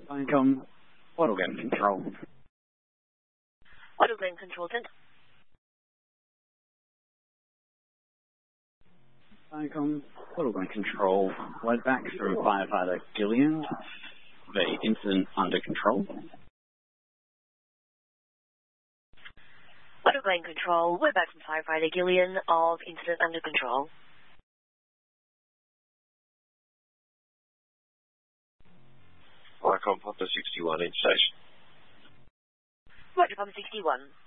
Viacom, Wattle Gun Control. Wattle Gun Control Center. Viacom, Wattle Gun Control. Word back from firefighter Gillian. The incident under control. Wattle Gun Control. Word back from firefighter Gillian of incident under control. Viacom, Papa 61 in station. Roger, Papa 61.